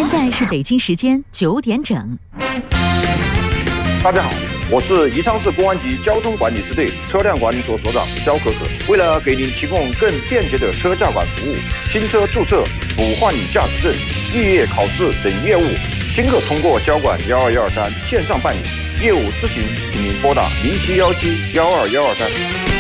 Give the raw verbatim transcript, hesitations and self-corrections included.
现在是北京时间九点整。 大家好，我是宜昌市公安局交通管理支队车辆管理所所长肖可可。为了给您提供更便捷的车驾管服务，新车注册、补换领驾驶证、预约考试等业务，均可通过交管幺二幺二三线上办理。业务咨询，请您拨打零七幺七幺二幺二三。